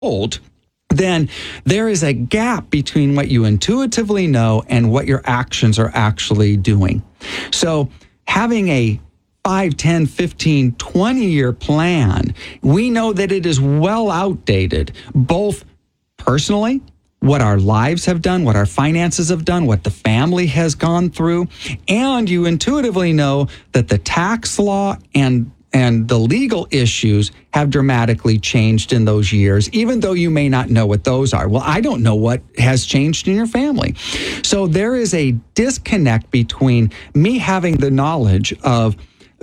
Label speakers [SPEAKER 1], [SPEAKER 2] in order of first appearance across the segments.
[SPEAKER 1] old, then there is a gap between what you intuitively know and what your actions are actually doing. So having a 5, 10, 15, 20-year plan, we know that it is well outdated, both personally, what our lives have done, what our finances have done, what the family has gone through, and you intuitively know that the tax law and the legal issues have dramatically changed in those years, even though you may not know what those are. Well, I don't know what has changed in your family. So there is a disconnect between me having the knowledge of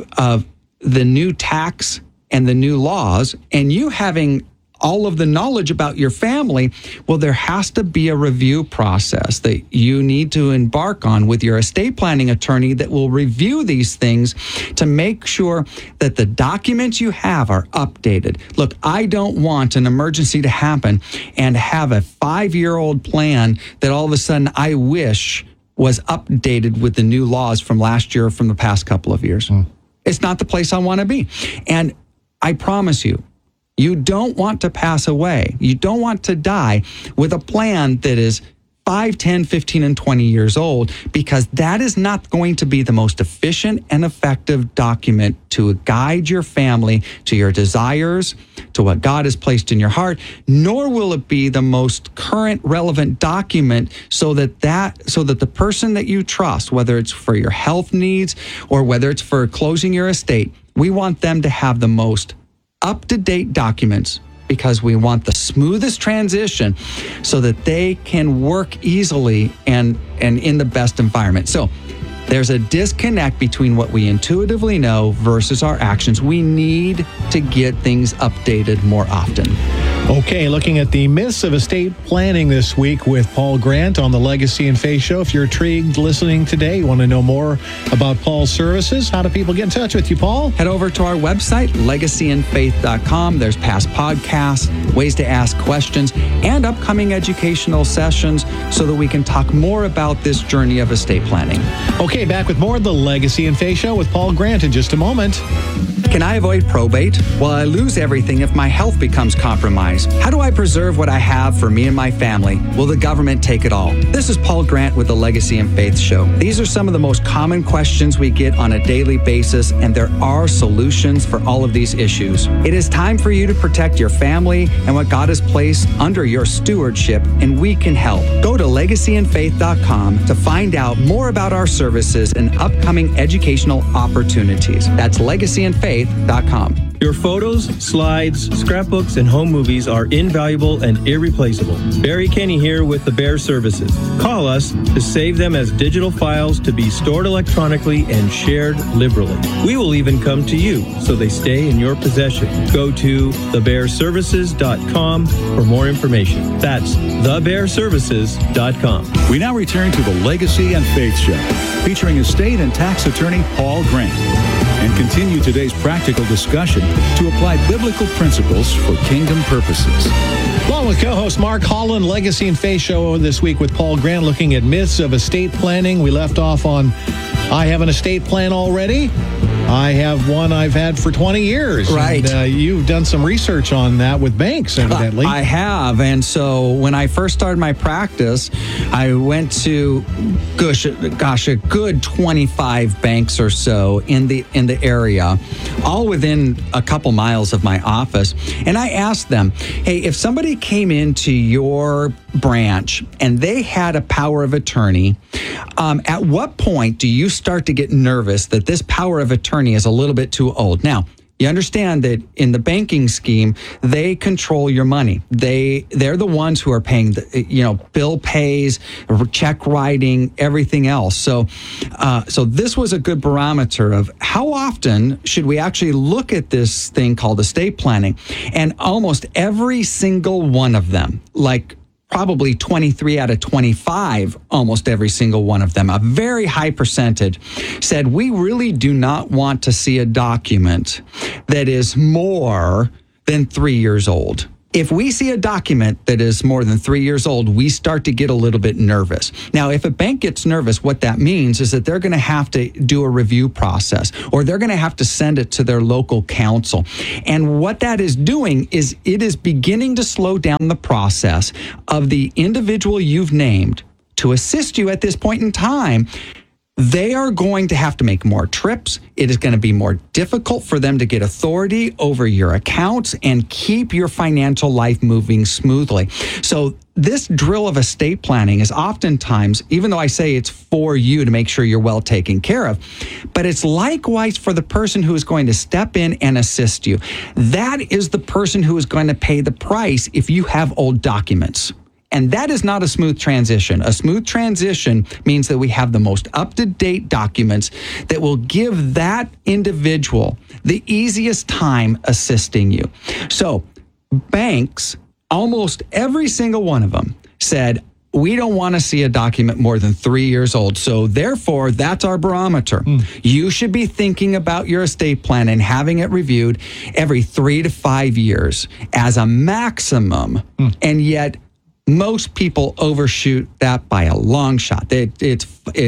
[SPEAKER 1] the new tax and the new laws and you having all of the knowledge about your family. Well, there has to be a review process that you need to embark on with your estate planning attorney that will review these things to make sure that the documents you have are updated. Look, I don't want an emergency to happen and have a 5-year-old plan that all of a sudden I wish was updated with the new laws from last year or from the past couple of years. It's not the place I want to be. And I promise you, you don't want to pass away. You don't want to die with a plan that is 5, 10, 15, and 20 years old, because that is not going to be the most efficient and effective document to guide your family to your desires, to what God has placed in your heart, nor will it be the most current relevant document so that the person that you trust, whether it's for your health needs or whether it's for closing your estate, we want them to have the most up-to-date documents because we want the smoothest transition so that they can work easily and in the best environment. So there's a disconnect between what we intuitively know versus our actions. We need to get things updated more often.
[SPEAKER 2] Okay, looking at the myths of estate planning this week with Paul Grant on the Legacy and Faith Show. If you're intrigued listening today, you want to know more about Paul's services, how do people get in touch with you, Paul?
[SPEAKER 1] Head over to our website, legacyandfaith.com. There's past podcasts, ways to ask questions, and upcoming educational sessions so that we can talk more about this journey of estate planning.
[SPEAKER 2] Okay, back with more of the Legacy and Faith Show with Paul Grant in just a moment.
[SPEAKER 1] Can I avoid probate? Will I lose everything if my health becomes compromised? How do I preserve what I have for me and my family? Will the government take it all? This is Paul Grant with the Legacy and Faith Show. These are some of the most common questions we get on a daily basis, and there are solutions for all of these issues. It is time for you to protect your family and what God has placed under your stewardship, and we can help. Go to legacyandfaith.com to find out more about our services and upcoming educational opportunities. That's legacyandfaith.com.
[SPEAKER 3] Your photos, slides, scrapbooks, and home movies are invaluable and irreplaceable. Barry Kenny here with the Bear Services. Call us to save them as digital files to be stored electronically and shared liberally. We will even come to you so they stay in your possession. Go to thebearservices.com for more information. That's thebearservices.com.
[SPEAKER 4] We now return to the Legacy and Faith Show, featuring estate and tax attorney Paul Grant, and continue today's practical discussion to apply biblical principles for kingdom purposes.
[SPEAKER 2] Along with co-host Mark Holland, Legacy and Faith Show this week with Paul Grant, looking at myths of estate planning. We left off on, I have an estate plan already. I have one I've had for 20 years.
[SPEAKER 1] Right.
[SPEAKER 2] And, you've done some research on that with banks, evidently.
[SPEAKER 1] I have. And so when I first started my practice, I went to, a good 25 banks or so in the area, all within a couple miles of my office. And I asked them, hey, if somebody came into your branch and they had a power of attorney, at what point do you start to get nervous that this power of attorney is a little bit too old? Now, you understand that in the banking scheme, they control your money. They're the ones who are paying the, bill pays, check writing, everything else. So this was a good barometer of how often should we actually look at this thing called estate planning. And almost every single one of them, like probably 23 out of 25, almost every single one of them, a very high percentage, said we really do not want to see a document that is more than 3 years old. if we see a document that is more than 3 years old, we start to get a little bit nervous. Now, if a bank gets nervous, what that means is that they're going to have to do a review process, or they're going to have to send it to their local counsel. And what that is doing is it is beginning to slow down the process of the individual you've named to assist you at this point in time. They are going to have to make more trips. It is going to be more difficult for them to get authority over your accounts and keep your financial life moving smoothly. So this drill of estate planning is oftentimes, even though I say it's for you to make sure you're well taken care of, but it's likewise for the person who is going to step in and assist you. That is the person who is going to pay the price if you have old documents. And that is not a smooth transition. A smooth transition means that we have the most up-to-date documents that will give that individual the easiest time assisting you. So banks, almost every single one of them, said, we don't want to see a document more than 3 years old. So therefore, that's our barometer. You should be thinking about your estate plan and having it reviewed every 3 to 5 years as a maximum. And yet, most people overshoot that by a long shot. It's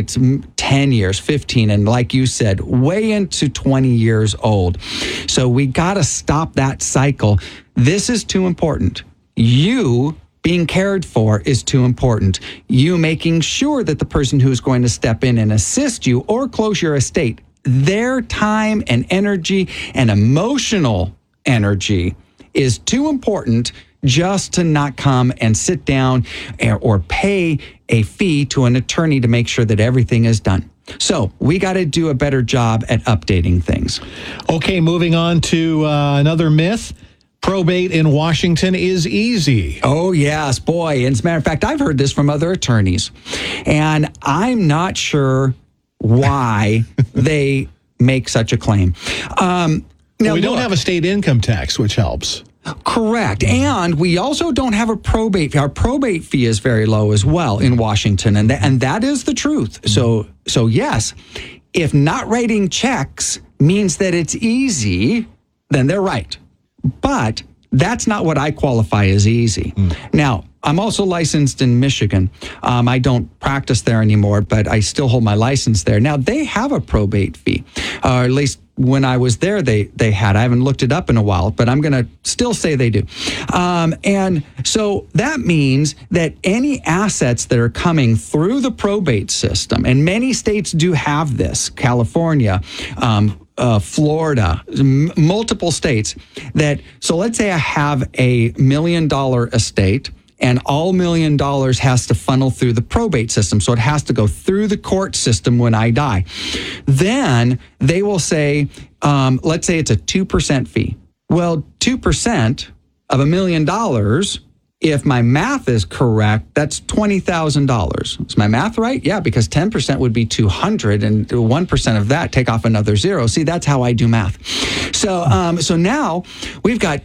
[SPEAKER 1] 10 years, 15, and like you said, way into 20 years old. So we got to stop that cycle. This is too important. You being cared for is too important. You making sure that the person who's going to step in and assist you or close your estate, their time and energy and emotional energy is too important just to not come and sit down or pay a fee to an attorney to make sure that everything is done. So we got to do a better job at updating things.
[SPEAKER 2] Okay, moving on to another myth. Probate in Washington is easy.
[SPEAKER 1] Oh, yes, boy. And as a matter of fact, I've heard this from other attorneys, and I'm not sure why they make such a claim. Now,
[SPEAKER 2] we don't have a state income tax, which helps.
[SPEAKER 1] Correct. And we also don't have a probate fee. Our probate fee is very low as well in Washington, and that is the truth. So yes, if not writing checks means that it's easy, then they're right. But that's not what I qualify as easy. Now, I'm also licensed in Michigan. I don't practice there anymore, but I still hold my license there. Now, they have a probate fee, or at least when I was there, they had. I haven't looked it up in a while, but I'm going to still say they do. And so that means that any assets that are coming through the probate system, and many states do have this, California, Florida, multiple states, so let's say I have a $1 million estate, and all $1 million has to funnel through the probate system. So it has to go through the court system when I die. Then they will say, let's say it's a 2% fee. Well, 2% of $1 million, if my math is correct, that's $20,000. Is my math right? Yeah, because 10% would be 200, and 1% of that, take off another zero. See, that's how I do math. So now we've got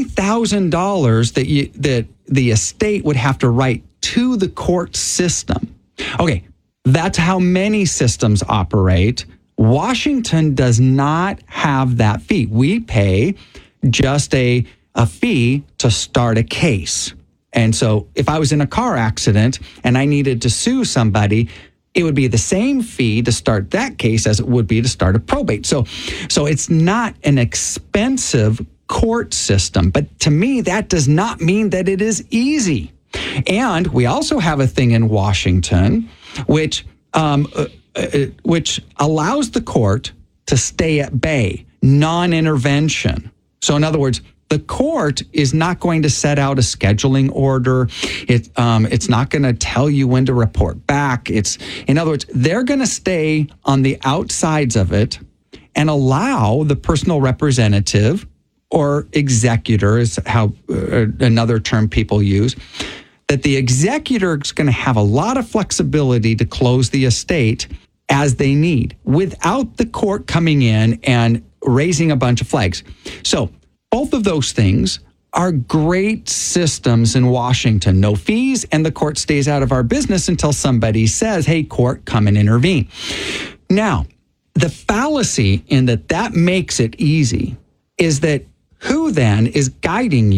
[SPEAKER 1] $20,000 that the estate would have to write to the court system. Okay, that's how many systems operate. Washington does not have that fee. We pay just a fee to start a case. And so if I was in a car accident and I needed to sue somebody, it would be the same fee to start that case as it would be to start a probate. So it's not an expensive court system. But to me, that does not mean that it is easy. And we also have a thing in Washington which allows the court to stay at bay, non-intervention. So in other words, the court is not going to set out a scheduling order. It's not going to tell you when to report back. In other words, they're going to stay on the outsides of it and allow the personal representative or executor is how another term people use, that the executor is going to have a lot of flexibility to close the estate as they need without the court coming in and raising a bunch of flags. So both of those things are great systems in Washington. No fees, and the court stays out of our business until somebody says, hey, court, come and intervene. Now, the fallacy in that makes it easy is that who then is guiding you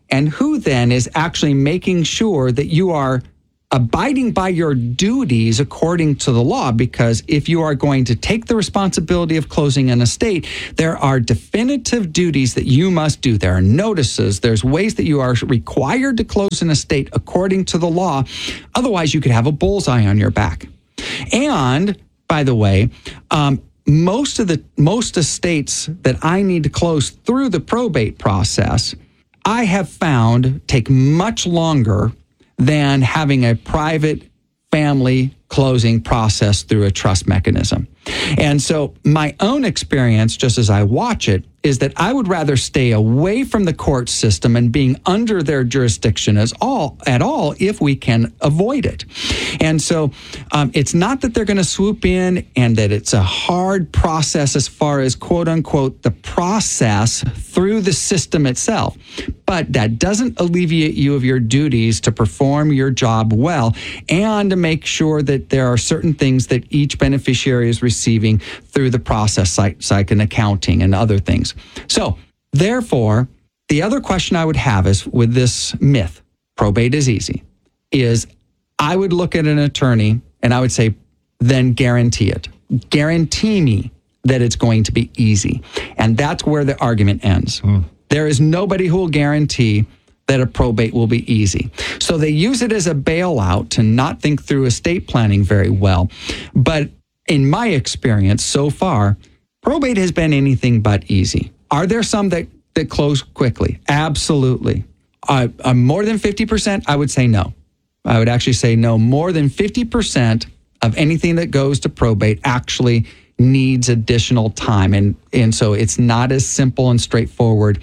[SPEAKER 1] and who then is actually making sure that you are abiding by your duties according to the law. Because if you are going to take the responsibility of closing an estate, there are definitive duties that you must do. There are notices. There's ways that you are required to close an estate according to the law. Otherwise, you could have a bullseye on your back. And by the way, most estates that I need to close through the probate process, I have found take much longer than having a private family closing process through a trust mechanism. And so my own experience, just as I watch it, is that I would rather stay away from the court system and being under their jurisdiction at all if we can avoid it. And so it's not that they're going to swoop in and that it's a hard process as far as quote unquote the process through the system itself. But that doesn't alleviate you of your duties to perform your job well and to make sure that there are certain things that each beneficiary is receiving through the process, like an accounting and other things. So, therefore, the other question I would have is with this myth, probate is easy, is I would look at an attorney and I would say, then guarantee it. Guarantee me that it's going to be easy. And that's where the argument ends. There is nobody who will guarantee that a probate will be easy. So they use it as a bailout to not think through estate planning very well. But in my experience so far, probate has been anything but easy. Are there some that close quickly? Absolutely. More than 50%, I would say no. I would actually say no. More than 50% of anything that goes to probate actually needs additional time. And so it's not as simple and straightforward.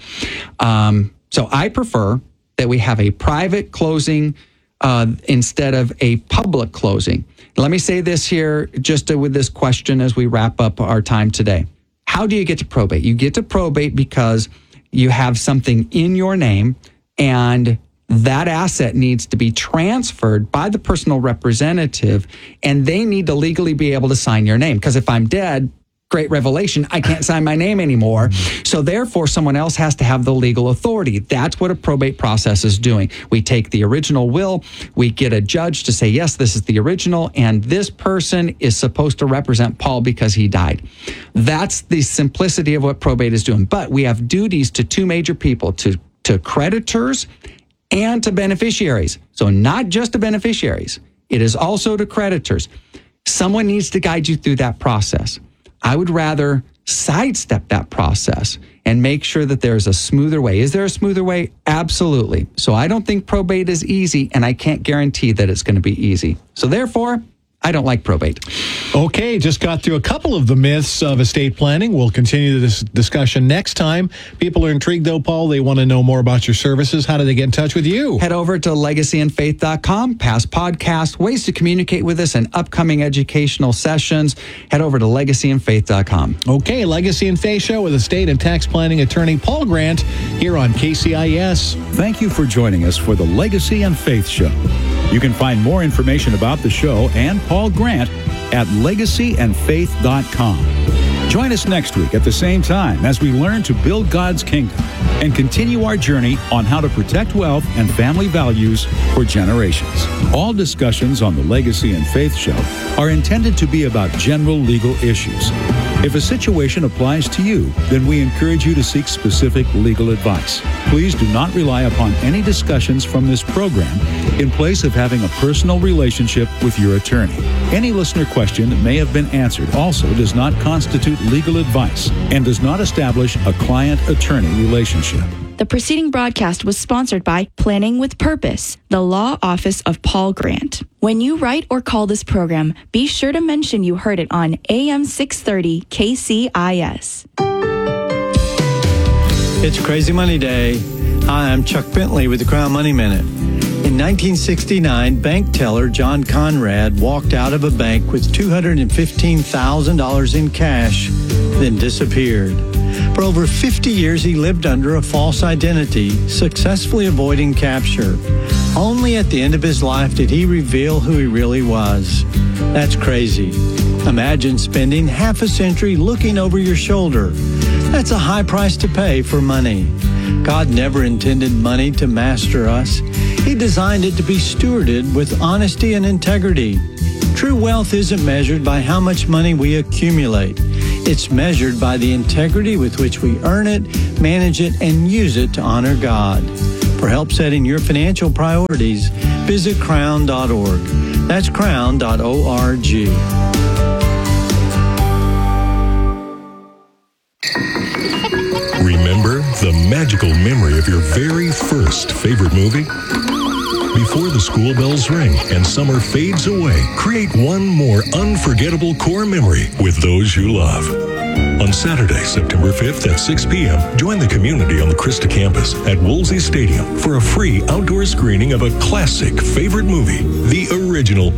[SPEAKER 1] So I prefer that we have a private closing instead of a public closing. Let me say this here just with this question as we wrap up our time today. How do you get to probate? You get to probate because you have something in your name and that asset needs to be transferred by the personal representative and they need to legally be able to sign your name. Because if I'm dead, great revelation, I can't sign my name anymore. So therefore, someone else has to have the legal authority. That's what a probate process is doing. We take the original will, we get a judge to say, yes, this is the original, and this person is supposed to represent Paul because he died. That's the simplicity of what probate is doing. But we have duties to two major people, to creditors and to beneficiaries. So not just to beneficiaries, it is also to creditors. Someone needs to guide you through that process. I would rather sidestep that process and make sure that there's a smoother way. Is there a smoother way? Absolutely. So I don't think probate is easy, and I can't guarantee that it's going to be easy. So therefore, I don't like probate.
[SPEAKER 2] Okay, just got through a couple of the myths of estate planning. We'll continue this discussion next time. People are intrigued, though, Paul. They want to know more about your services. How do they get in touch with you?
[SPEAKER 1] Head over to legacyandfaith.com, past podcasts, ways to communicate with us, and upcoming educational sessions. Head over to legacyandfaith.com.
[SPEAKER 2] Okay, Legacy and Faith Show with estate and tax planning attorney Paul Grant here on KCIS.
[SPEAKER 4] Thank you for joining us for the Legacy and Faith Show. You can find more information about the show and Paul Grant at legacyandfaith.com. Join us next week at the same time as we learn to build God's kingdom and continue our journey on how to protect wealth and family values for generations. All discussions on the Legacy and Faith Show are intended to be about general legal issues. If a situation applies to you, then we encourage you to seek specific legal advice. Please do not rely upon any discussions from this program in place of having a personal relationship with your attorney. Any listener question that may have been answered also does not constitute legal advice and does not establish a client-attorney relationship.
[SPEAKER 5] The preceding broadcast was sponsored by Planning with Purpose, the law office of Paul Grant. When you write or call this program, be sure to mention you heard it on AM 630 KCIS.
[SPEAKER 6] It's Crazy Money Day. Hi, I'm Chuck Bentley with the Crown Money Minute. In 1969, bank teller John Conrad walked out of a bank with $215,000 in cash, then disappeared. For over 50 years, he lived under a false identity, successfully avoiding capture. Only at the end of his life did he reveal who he really was. That's crazy. Imagine spending half a century looking over your shoulder. That's a high price to pay for money. God never intended money to master us. He designed it to be stewarded with honesty and integrity. True wealth isn't measured by how much money we accumulate. It's measured by the integrity with which we earn it, manage it, and use it to honor God. For help setting your financial priorities, visit crown.org. That's crown.org.
[SPEAKER 7] Remember the magical memory of your very first favorite movie? Before the school bells ring and summer fades away, create one more unforgettable core memory with those you love. On Saturday, September 5th at 6 p.m., join the community on the Christa campus at Woolsey Stadium for a free outdoor screening of a classic favorite movie, the original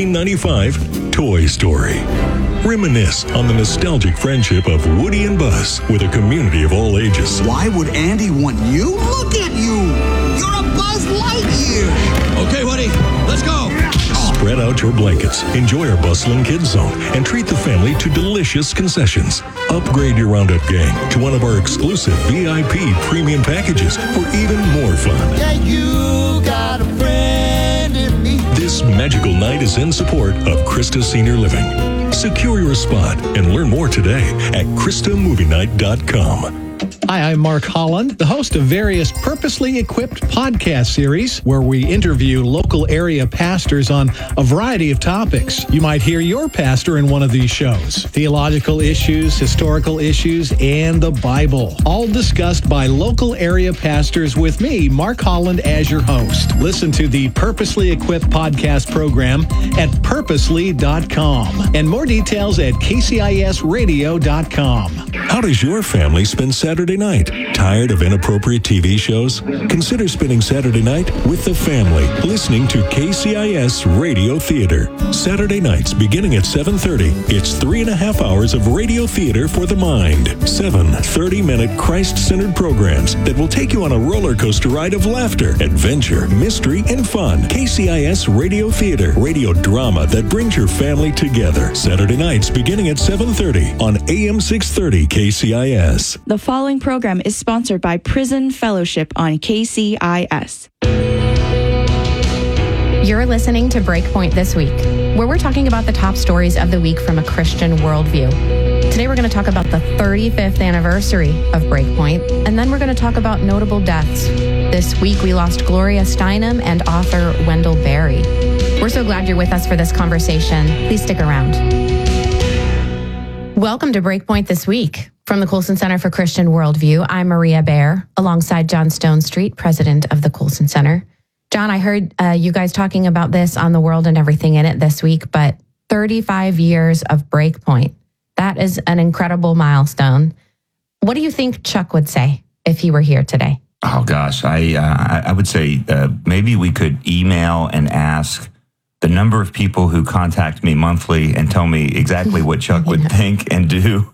[SPEAKER 7] 1995 Toy Story. Reminisce on the nostalgic friendship of Woody and Buzz with a community of all ages.
[SPEAKER 8] Why would Andy want you? Look at you! You're a Buzz Lightyear!
[SPEAKER 9] Okay, Woody, let's go!
[SPEAKER 7] Spread out your blankets, enjoy our bustling kids zone, and treat the family to delicious concessions. Upgrade your Roundup gang to one of our exclusive VIP premium packages for even more fun.
[SPEAKER 8] Yeah, you got a friend in me.
[SPEAKER 7] This magical night is in support of Christa Senior Living. Secure your spot and learn more today at ChristaMovieNight.com.
[SPEAKER 2] Hi, I'm Mark Holland, the host of various purposely equipped podcast series where we interview local area pastors on a variety of topics. You might hear your pastor in one of these shows. Theological issues, historical issues, and the Bible. All discussed by local area pastors with me, Mark Holland, as your host. Listen to the Purposely Equipped podcast program at purposely.com. And more details at kcisradio.com.
[SPEAKER 7] How does your family spend Saturday night? Tired of inappropriate TV shows? Consider spending Saturday night with the family, listening to KCIS Radio Theater. Saturday nights beginning at 7:30. It's 3.5 hours of radio theater for the mind. 7 30-minute Christ-centered programs that will take you on a roller coaster ride of laughter, adventure, mystery, and fun. KCIS Radio Theater, radio drama that brings your family together. Saturday nights beginning at 7:30 on AM 630 KCIS.
[SPEAKER 5] The following program is sponsored by Prison Fellowship on KCIS.
[SPEAKER 10] You're listening to Breakpoint This Week, where we're talking about the top stories of the week from a Christian worldview. Today we're going to talk about the 35th anniversary of Breakpoint, and then we're going to talk about notable deaths. This week we lost Gloria Steinem and author Wendell Berry. We're so glad you're with us for this conversation. Please stick around. Welcome to Breakpoint This Week. From the Colson Center for Christian Worldview, I'm Maria Baer, alongside John Stonestreet, president of the Colson Center. John, I heard you guys talking about this on The World and Everything in It this week, but 35 years of Breakpoint. That is an incredible milestone. What do you think Chuck would say if he were here today?
[SPEAKER 11] Oh, gosh. I would say maybe we could email and ask the number of people who contact me monthly and tell me exactly what Chuck would think and do.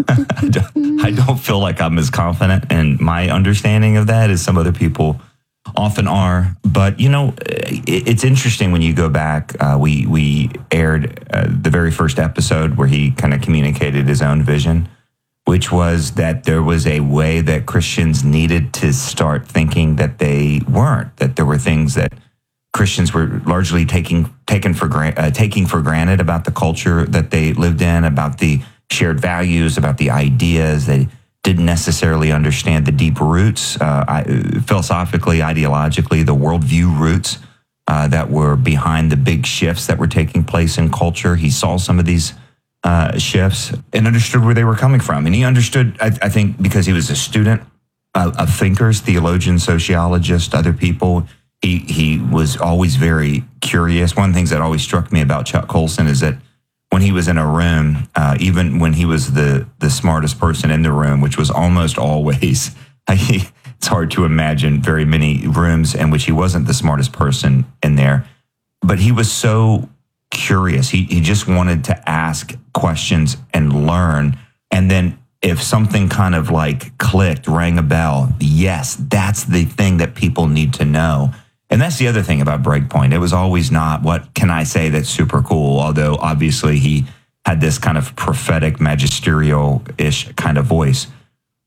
[SPEAKER 11] I don't feel like I'm as confident in my understanding of that as some other people often are. But, you know, it's interesting when you go back. We aired the very first episode where he kind of communicated his own vision, which was that there was a way that Christians needed to start thinking that they weren't, that there were things that Christians were largely taking for granted about the culture that they lived in, about the shared values, about the ideas. They didn't necessarily understand the deep roots, philosophically, ideologically, the worldview roots that were behind the big shifts that were taking place in culture. He saw some of these shifts and understood where they were coming from. And he understood, I think, because he was a student of thinkers, theologians, sociologists, other people. He was always very curious. One of the things that always struck me about Chuck Colson is that when he was in a room, even when he was the smartest person in the room, which was almost always, it's hard to imagine very many rooms in which he wasn't the smartest person in there, but he was so curious. He just wanted to ask questions and learn. And then if something kind of like clicked, rang a bell, yes, that's the thing that people need to know. And that's the other thing about Breakpoint. It was always not, what can I say that's super cool? Although obviously he had this kind of prophetic, magisterial-ish kind of voice.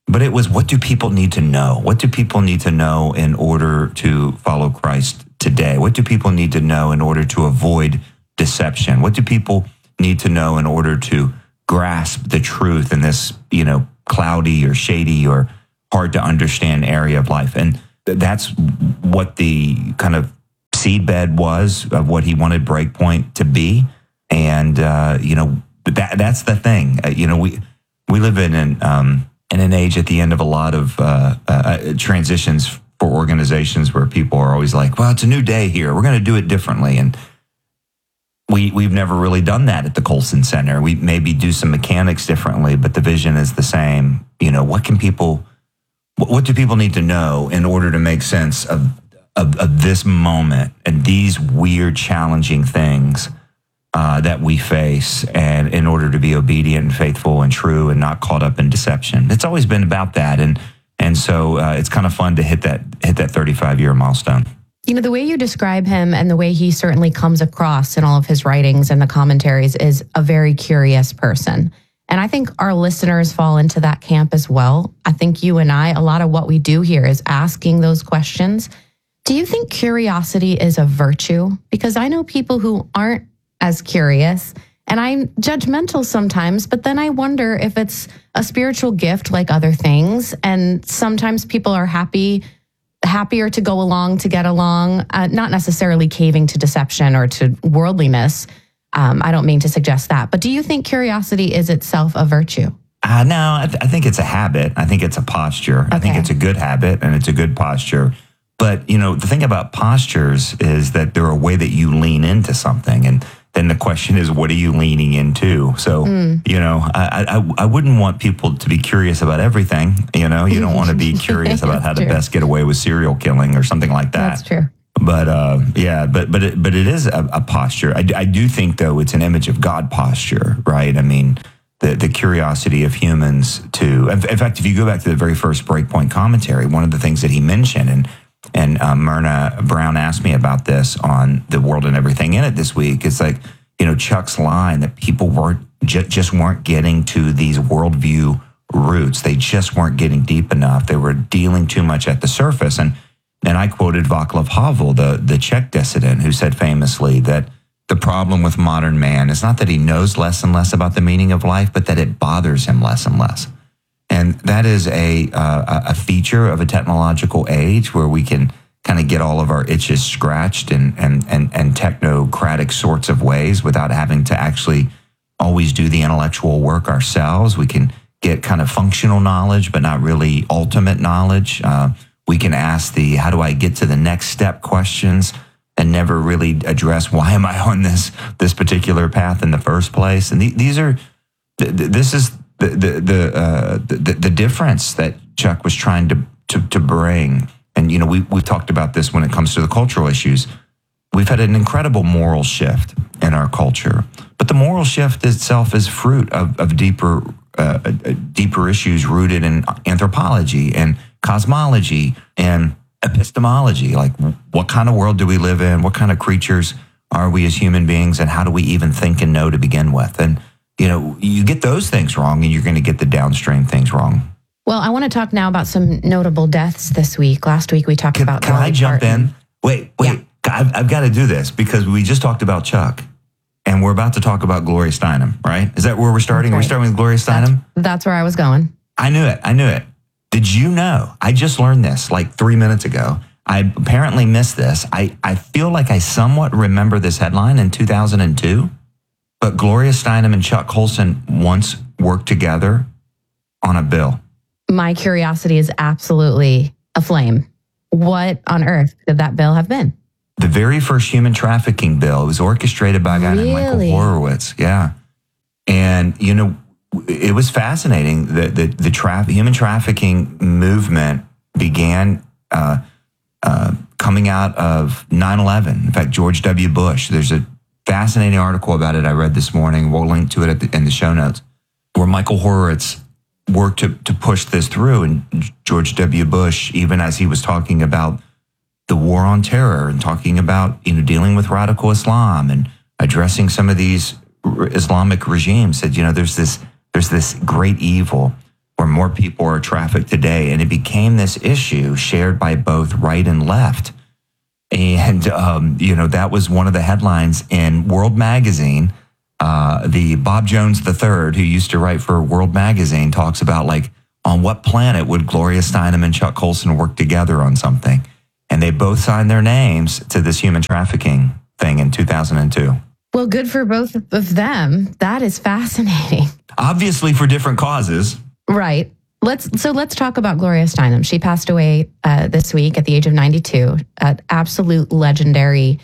[SPEAKER 11] but it was, what do people need to know? What do people need to know in order to follow Christ today? What do people need to know in order to avoid deception? What do people need to know in order to grasp the truth in this, cloudy or shady or hard to understand area of life? And that's what the kind of seedbed was of what he wanted Breakpoint to be. And, that's the thing. We live in an age at the end of a lot of transitions for organizations where people are always like, well, it's a new day here. We're going to do it differently. And we've never really done that at the Colson Center. We maybe do some mechanics differently, but the vision is the same. What do people need to know in order to make sense of this moment and these weird, challenging things that we face, and in order to be obedient and faithful and true and not caught up in deception? It's always been about that. And so it's kind of fun to hit that 35-year milestone.
[SPEAKER 10] The way you describe him and the way he certainly comes across in all of his writings and the commentaries is a very curious person. And I think our listeners fall into that camp as well. I think you and I, a lot of what we do here is asking those questions. Do you think curiosity is a virtue? Because I know people who aren't as curious, and I'm judgmental sometimes, but then I wonder if it's a spiritual gift like other things. And sometimes people are happier to go along to get along, not necessarily caving to deception or to worldliness. I don't mean to suggest that. But do you think curiosity is itself a virtue?
[SPEAKER 11] No, I think it's a habit. I think it's a posture. Okay. I think it's a good habit and it's a good posture. But, the thing about postures is that they're a way that you lean into something. And then the question is, what are you leaning into? So, I wouldn't want people to be curious about everything. You don't want to be curious about how to best get away with serial killing or something like that.
[SPEAKER 10] That's true.
[SPEAKER 11] But but it is a posture. I do think, though, it's an image of God posture, right? I mean, the curiosity of humans to. In fact, if you go back to the very first Breakpoint commentary, one of the things that he mentioned, and Myrna Brown asked me about this on The World and Everything in It this week. It's like, Chuck's line that people just weren't getting to these worldview roots. They just weren't getting deep enough. They were dealing too much at the surface. And I quoted Václav Havel, the Czech dissident, who said famously that the problem with modern man is not that he knows less and less about the meaning of life, but that it bothers him less and less. And that is a feature of a technological age where we can kind of get all of our itches scratched and technocratic sorts of ways without having to actually always do the intellectual work ourselves. We can get kind of functional knowledge, but not really ultimate knowledge. We can ask how do I get to the next step questions and never really address why am I on this particular path in the first place. And this is the difference that Chuck was trying to bring. And, we've talked about this when it comes to the cultural issues. We've had an incredible moral shift in our culture, but the moral shift itself is fruit of deeper issues rooted in anthropology and cosmology and epistemology. Like, what kind of world do we live in? What kind of creatures are we as human beings? And how do we even think and know to begin with? And, you get those things wrong and you're going to get the downstream things wrong.
[SPEAKER 10] Well, I want to talk now about some notable deaths this week. Last week we talked about
[SPEAKER 11] Can I jump in? Wait. Yeah. I've got to do this because we just talked about Chuck and we're about to talk about Gloria Steinem, right? Is that where we're starting? Are we starting with Gloria Steinem?
[SPEAKER 10] That's where I was going.
[SPEAKER 11] I knew it. Did you know? I just learned this like 3 minutes ago. I apparently missed this. I feel like I somewhat remember this headline in 2002, but Gloria Steinem and Chuck Colson once worked together on a bill.
[SPEAKER 10] My curiosity is absolutely aflame. What on earth could that bill have been?
[SPEAKER 11] The very first human trafficking bill. It was orchestrated by a guy named Michael Horowitz. Yeah. And, it was fascinating. The human trafficking movement began coming out of 9/11. In fact, George W. Bush, there's a fascinating article about it I read this morning. We'll link to it in the show notes, where Michael Horowitz worked to push this through. And George W. Bush, even as he was talking about the war on terror and talking about, dealing with radical Islam and addressing some of these Islamic regimes, said, there's this great evil where more people are trafficked today. And it became this issue shared by both right and left. And, that was one of the headlines in World Magazine. The Bob Jones III, who used to write for World Magazine, talks about on what planet would Gloria Steinem and Chuck Colson work together on something? And they both signed their names to this human trafficking thing in 2002.
[SPEAKER 10] Well, good for both of them. That is fascinating.
[SPEAKER 11] Obviously for different causes.
[SPEAKER 10] Right. Let's talk about Gloria Steinem. She passed away this week at the age of 92. An absolute legendary,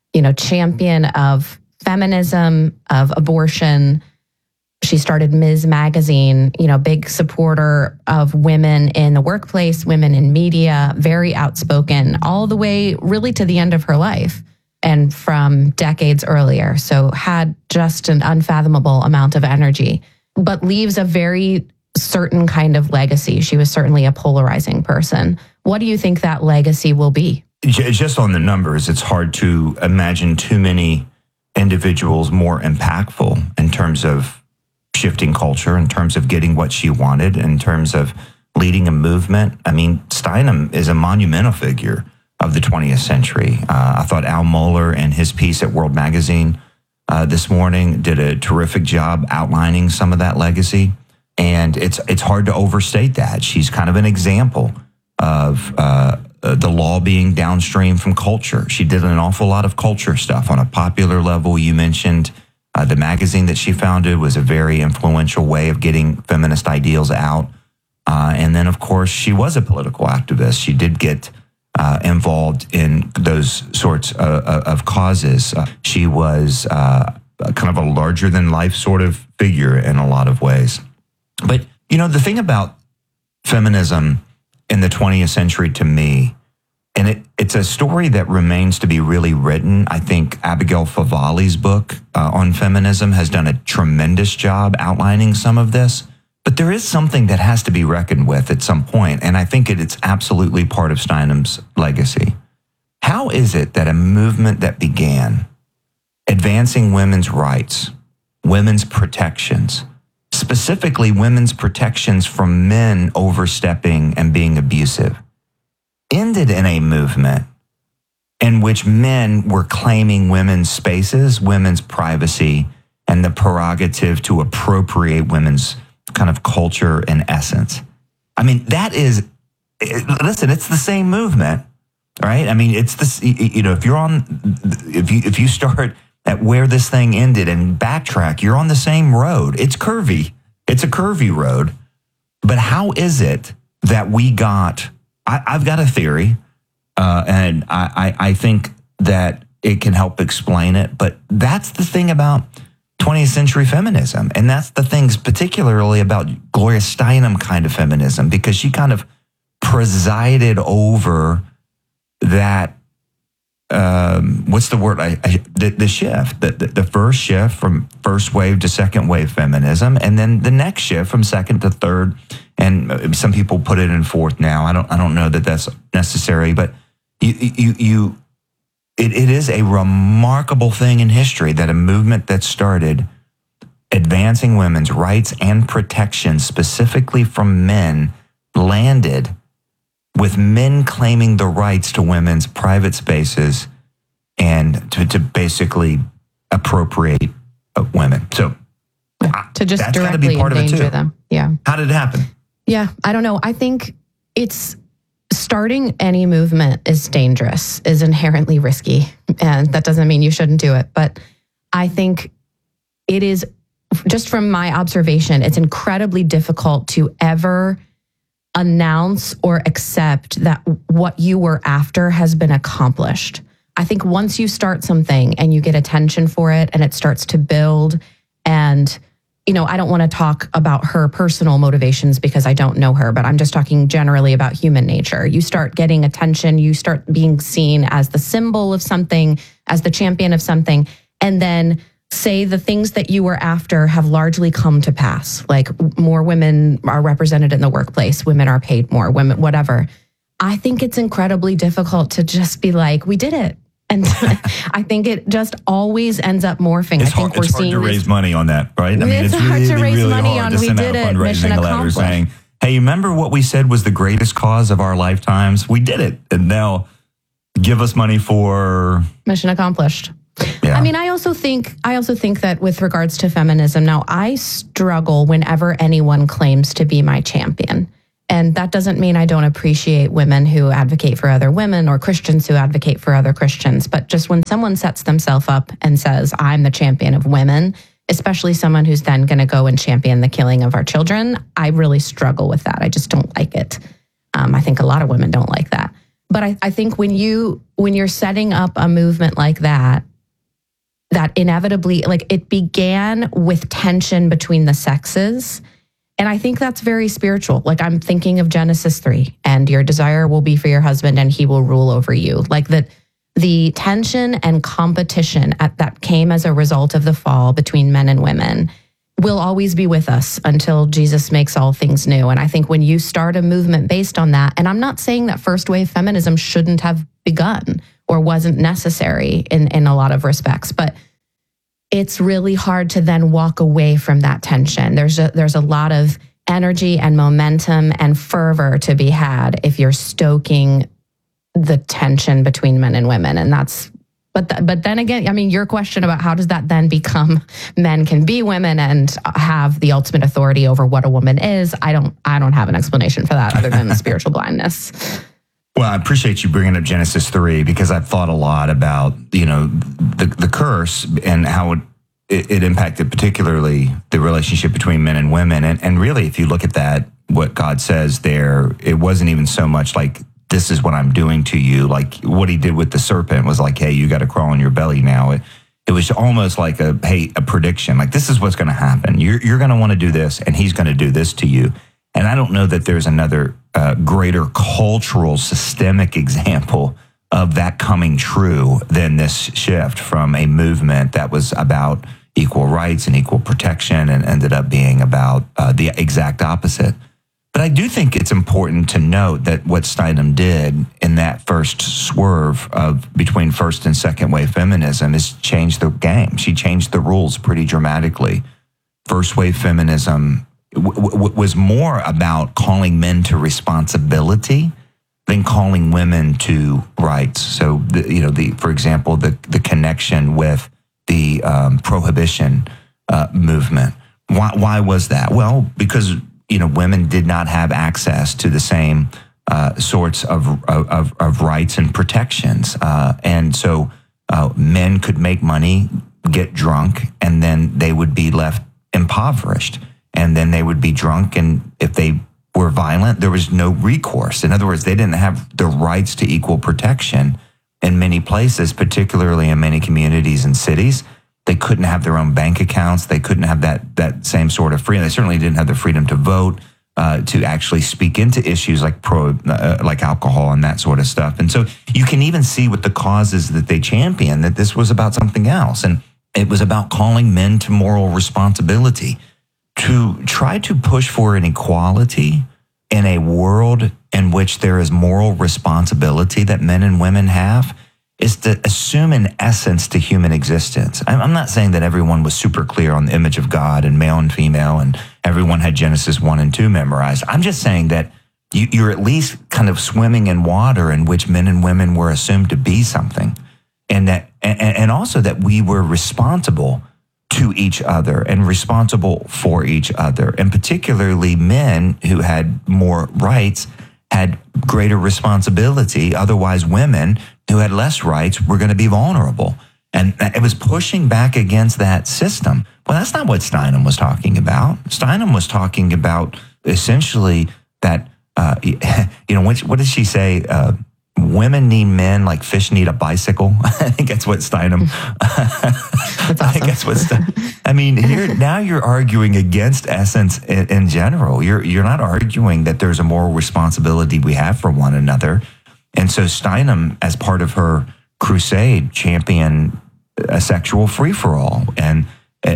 [SPEAKER 10] champion of feminism, of abortion. She started Ms. Magazine, big supporter of women in the workplace, women in media, very outspoken, all the way really to the end of her life and from decades earlier. So had just an unfathomable amount of energy, but leaves a very certain kind of legacy. She was certainly a polarizing person. What do you think that legacy will be?
[SPEAKER 11] Just on the numbers, it's hard to imagine too many individuals more impactful in terms of shifting culture, in terms of getting what she wanted, in terms of leading a movement. I mean, Steinem is a monumental figure of the 20th century. I thought Al Mohler and his piece at World Magazine this morning did a terrific job outlining some of that legacy. And it's hard to overstate that. She's kind of an example of the law being downstream from culture. She did an awful lot of culture stuff on a popular level. You mentioned the magazine that she founded was a very influential way of getting feminist ideals out. And then, of course, she was a political activist. She did get involved in those sorts of causes. She was kind of a larger-than-life sort of figure in a lot of ways. But, the thing about feminism in the 20th century to me, and it's a story that remains to be really written. I think Abigail Favali's book on feminism has done a tremendous job outlining some of this. But there is something that has to be reckoned with at some point, and I think it's absolutely part of Steinem's legacy. How is it that a movement that began advancing women's rights, women's protections, specifically women's protections from men overstepping and being abusive, ended in a movement in which men were claiming women's spaces, women's privacy, and the prerogative to appropriate women's kind of culture and essence? I mean, listen, it's the same movement, right? I mean, it's this, if you start at where this thing ended and backtrack, you're on the same road. It's curvy. It's a curvy road. But how is it that we got, I've got a theory, and I think that it can help explain it, but that's the thing about 20th century feminism. And that's the things particularly about Gloria Steinem kind of feminism, because she kind of presided over that, what's the word? The shift, the first shift from first wave to second wave feminism, and then the next shift from second to third, and some people put it in fourth now. I don't know that that's necessary, but it is a remarkable thing in history that a movement that started advancing women's rights and protection specifically from men landed with men claiming the rights to women's private spaces and to basically appropriate women. So
[SPEAKER 10] to just
[SPEAKER 11] that's
[SPEAKER 10] directly
[SPEAKER 11] be part
[SPEAKER 10] endanger
[SPEAKER 11] of it too.
[SPEAKER 10] them. Yeah.
[SPEAKER 11] How did it happen?
[SPEAKER 10] Yeah, I don't know. I think it's starting any movement is dangerous, is inherently risky. And that doesn't mean you shouldn't do it. But I think it is, just from my observation, it's incredibly difficult to ever announce or accept that what you were after has been accomplished. I think once you start something and you get attention for it and it starts to build, and I don't want to talk about her personal motivations because I don't know her, but I'm just talking generally about human nature. You start getting attention, you start being seen as the symbol of something, as the champion of something, and then say the things that you were after have largely come to pass. Like more women are represented in the workplace, women are paid more, women, whatever. I think it's incredibly difficult to just be like, we did it. And I think it just always ends up morphing.
[SPEAKER 11] It's hard to raise money on that, right? I mean,
[SPEAKER 10] it's hard
[SPEAKER 11] really,
[SPEAKER 10] to raise
[SPEAKER 11] really
[SPEAKER 10] money
[SPEAKER 11] hard
[SPEAKER 10] on
[SPEAKER 11] to
[SPEAKER 10] we
[SPEAKER 11] send
[SPEAKER 10] did
[SPEAKER 11] out a
[SPEAKER 10] it, mission
[SPEAKER 11] fundraising letter
[SPEAKER 10] accomplished.
[SPEAKER 11] saying, hey, you remember what we said was the greatest cause of our lifetimes? We did it. And now give us money for...
[SPEAKER 10] Mission accomplished.
[SPEAKER 11] Yeah.
[SPEAKER 10] I mean, I also think that with regards to feminism, now I struggle whenever anyone claims to be my champion. And that doesn't mean I don't appreciate women who advocate for other women or Christians who advocate for other Christians. But just when someone sets themselves up and says, I'm the champion of women, especially someone who's then going to go and champion the killing of our children, I really struggle with that. I just don't like it. I think a lot of women don't like that. But I think when you're setting up a movement like that inevitably, like, it began with tension between the sexes. And I think that's very spiritual. Like, I'm thinking of Genesis 3, and your desire will be for your husband and he will rule over you. Like, the tension and competition that came as a result of the fall between men and women will always be with us until Jesus makes all things new. And I think when you start a movement based on that, and I'm not saying that first wave feminism shouldn't have begun or wasn't necessary in a lot of respects, but it's really hard to then walk away from that tension. There's a lot of energy and momentum and fervor to be had if you're stoking the tension between men and women. And that's, but then again, I mean, your question about how does that then become men can be women and have the ultimate authority over what a woman is, I don't have an explanation for that other than spiritual blindness.
[SPEAKER 11] Well, I appreciate you bringing up Genesis 3 because I've thought a lot about, the curse and how it impacted particularly the relationship between men and women. And really, if you look at that, what God says there, it wasn't even so much like, this is what I'm doing to you. Like what he did with the serpent was like, hey, you got to crawl on your belly now. It was almost like a prediction. Like, this is what's going to happen. You're going to want to do this, and he's going to do this to you. And I don't know that there's another greater cultural systemic example of that coming true than this shift from a movement that was about equal rights and equal protection and ended up being about the exact opposite. But I do think it's important to note that what Steinem did in that first swerve of between first and second wave feminism is change the game. She changed the rules pretty dramatically. First wave feminism was more about calling men to responsibility than calling women to rights. So, for example, the connection with the prohibition movement. Why was that? Well, because women did not have access to the same sorts of rights and protections, and so men could make money, get drunk, and then they would be left impoverished. And then they would be drunk, and if they were violent, there was no recourse. In other words, they didn't have the rights to equal protection in many places, particularly in many communities and cities. They couldn't have their own bank accounts. They couldn't have that same sort of freedom. They certainly didn't have the freedom to vote, to actually speak into issues like alcohol and that sort of stuff. And so you can even see with the causes that they championed that this was about something else. And it was about calling men to moral responsibility, to try to push for an equality in a world in which there is moral responsibility that men and women have is to assume an essence to human existence. I'm not saying that everyone was super clear on the image of God and male and female and everyone had Genesis 1 and 2 memorized. I'm just saying that you're at least kind of swimming in water in which men and women were assumed to be something. And also that we were responsible to each other and responsible for each other. And particularly men who had more rights had greater responsibility. Otherwise, women who had less rights were going to be vulnerable. And it was pushing back against that system. Well, that's not what Steinem was talking about. Steinem was talking about essentially that, what did she say? Women need men like fish need a bicycle. I think that's what Steinem.
[SPEAKER 10] That's awesome.
[SPEAKER 11] I think that's what. Now you're arguing against essence in general. You're not arguing that there's a moral responsibility we have for one another. And so Steinem, as part of her crusade, championed a sexual free for all, and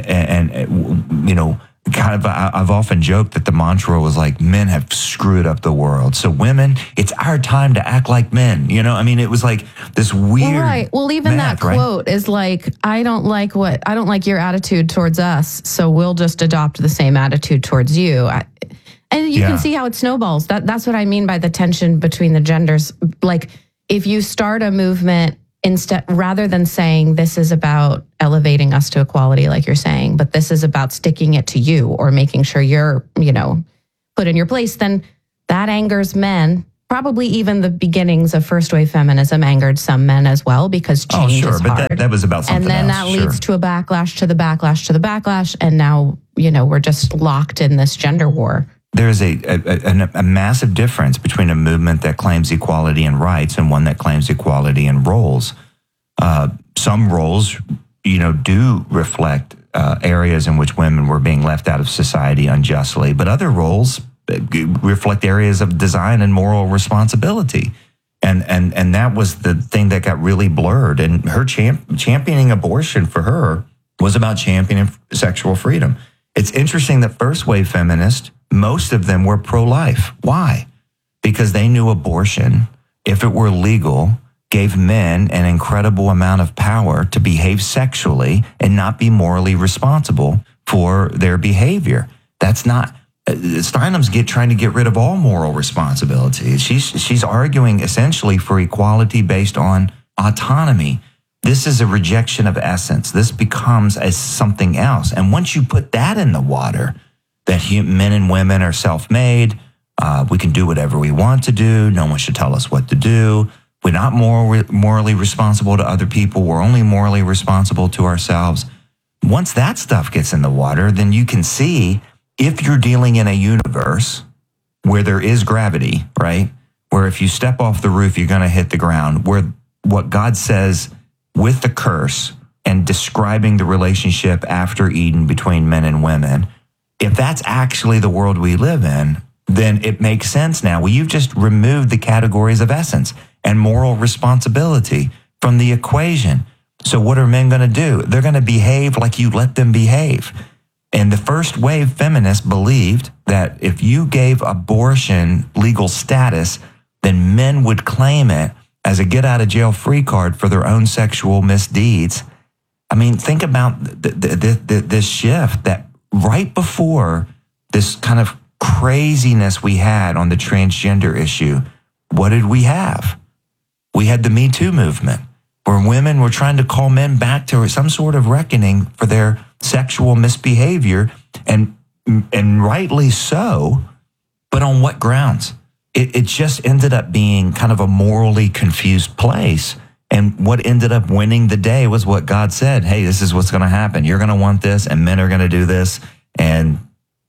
[SPEAKER 11] kind of, I've often joked that the mantra was like, men have screwed up the world. So women, it's our time to act like men. It was like this weird.
[SPEAKER 10] Right. Well, even that quote is like, I don't like your attitude towards us, so we'll just adopt the same attitude towards you. And you can see how it snowballs. That's what I mean by the tension between the genders. Like, if you start a movement rather than saying this is about elevating us to equality, like you're saying, but this is about sticking it to you or making sure you're, put in your place, then that angers men. Probably even the beginnings of first wave feminism angered some men as well, because change is hard.
[SPEAKER 11] But that was about something else.
[SPEAKER 10] And then that leads to a backlash to the backlash to the backlash. And now, we're just locked in this gender war.
[SPEAKER 11] There's a massive difference between a movement that claims equality in rights and one that claims equality in roles. Some roles, do reflect areas in which women were being left out of society unjustly, but other roles reflect areas of design and moral responsibility. And that was the thing that got really blurred. And her championing abortion for her was about championing sexual freedom. It's interesting that first wave feminists, most of them were pro-life. Why? Because they knew abortion, if it were legal, gave men an incredible amount of power to behave sexually and not be morally responsible for their behavior. That's not... Steinham's trying to get rid of all moral responsibility. She's arguing essentially for equality based on autonomy. This is a rejection of essence. This becomes something else. And once you put that in the water, that men and women are self-made, we can do whatever we want to do, no one should tell us what to do, we're not morally responsible to other people, we're only morally responsible to ourselves. Once that stuff gets in the water, then you can see, if you're dealing in a universe where there is gravity, right? Where if you step off the roof, you're going to hit the ground, where what God says with the curse and describing the relationship after Eden between men and women, if that's actually the world we live in, then it makes sense now. Well, you've just removed the categories of essence and moral responsibility from the equation. So what are men going to do? They're going to behave like you let them behave. And the first wave feminists believed that if you gave abortion legal status, then men would claim it as a get-out-of-jail-free card for their own sexual misdeeds. I mean, think about this shift that right before this kind of craziness we had on the transgender issue, what did we have? We had the Me Too movement, where women were trying to call men back to some sort of reckoning for their sexual misbehavior, and rightly so, but on what grounds? It just ended up being kind of a morally confused place. And what ended up winning the day was what God said. Hey, this is what's going to happen. You're going to want this, and men are going to do this. And,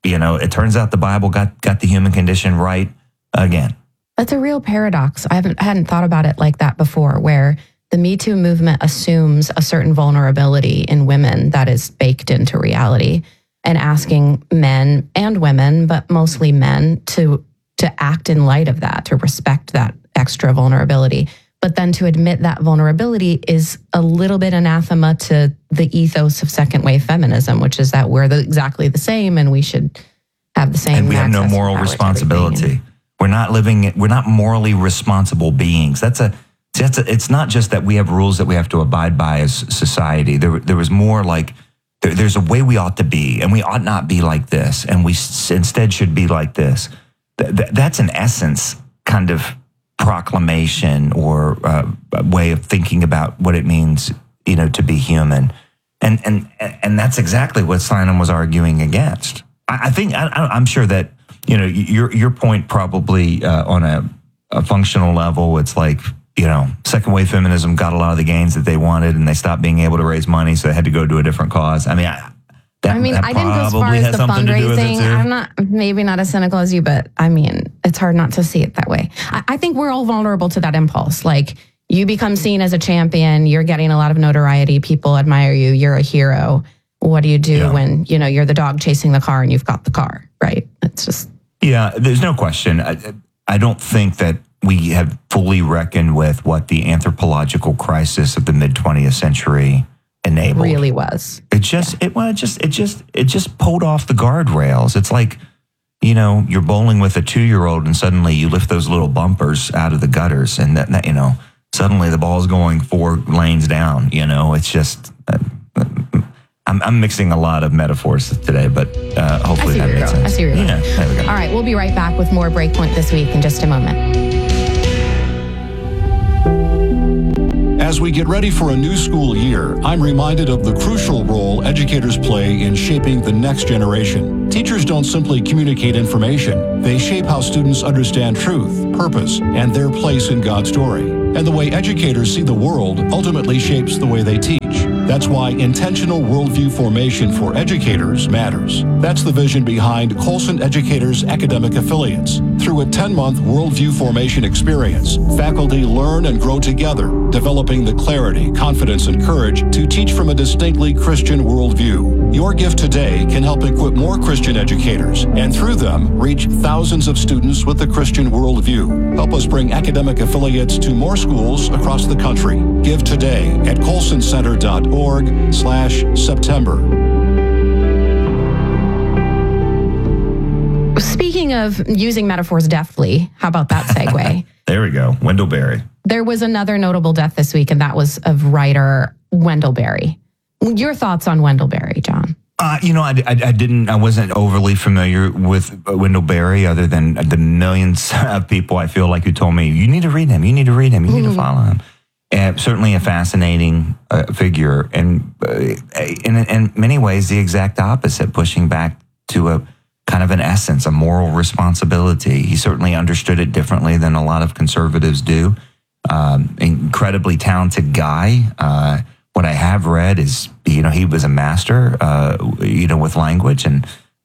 [SPEAKER 11] it turns out the Bible got the human condition right again.
[SPEAKER 10] That's a real paradox. I hadn't thought about it like that before, where the Me Too movement assumes a certain vulnerability in women that is baked into reality, and asking men and women, but mostly men, to act in light of that, to respect that extra vulnerability. But then to admit that vulnerability is a little bit anathema to the ethos of second wave feminism, which is that we're exactly the same and we should have the same.
[SPEAKER 11] And we have no moral responsibility. We're not morally responsible beings. It's not just that we have rules that we have to abide by as society. There was more like there's a way we ought to be, and we ought not be like this, and we instead should be like this. That's an essence kind of proclamation or a way of thinking about what it means, to be human, and that's exactly what Steinem was arguing against. I'm sure that your point probably on a functional level, it's like, second wave feminism got a lot of the gains that they wanted, and they stopped being able to raise money, so they had to go to a different cause. I didn't go as far as the fundraising.
[SPEAKER 10] I'm maybe not as cynical as you, but it's hard not to see it that way. I think we're all vulnerable to that impulse. Like, you become seen as a champion, you're getting a lot of notoriety, people admire you, you're a hero. What do you do when, you're the dog chasing the car and you've got the car, right? It's just... Yeah,
[SPEAKER 11] there's no question. I don't think that we have fully reckoned with what the anthropological crisis of the mid-20th century enabled.
[SPEAKER 10] Really was.
[SPEAKER 11] It just pulled off the guardrails. It's like, you're bowling with a 2-year-old and suddenly you lift those little bumpers out of the gutters, and that suddenly the ball's going 4 lanes down. It's just, I'm mixing a lot of metaphors today, but hopefully that makes sense.
[SPEAKER 10] I see where you're going.
[SPEAKER 11] Yeah, there we go.
[SPEAKER 10] All right, we'll be right back with more Breakpoint this week in just a moment.
[SPEAKER 9] As we get ready for a new school year, I'm reminded of the crucial role educators play in shaping the next generation. Teachers don't simply communicate information. They shape how students understand truth, purpose, and their place in God's story. And the way educators see the world ultimately shapes the way they teach. That's why intentional worldview formation for educators matters. That's the vision behind Colson Educators Academic Affiliates. Through a 10-month worldview formation experience, faculty learn and grow together, developing the clarity, confidence, and courage to teach from a distinctly Christian worldview. Your gift today can help equip more Christian educators, and through them, reach thousands of students with the Christian worldview. Help us bring academic affiliates to more schools across the country. Give today at colsoncenter.org/September.
[SPEAKER 10] Speaking of using metaphors deftly, how about that segue?
[SPEAKER 11] There we go. Wendell Berry.
[SPEAKER 10] There was another notable death this week, and that was of writer Wendell Berry. Your thoughts on Wendell Berry, John?
[SPEAKER 11] I wasn't overly familiar with Wendell Berry, other than the millions of people I feel like who told me, you need to read him, you need to read him, you need to follow him. And certainly a fascinating figure, and in many ways the exact opposite, pushing back to a kind of an essence, a moral responsibility. He certainly understood it differently than a lot of conservatives do. Incredibly talented guy. What I have read is, he was a master, with language and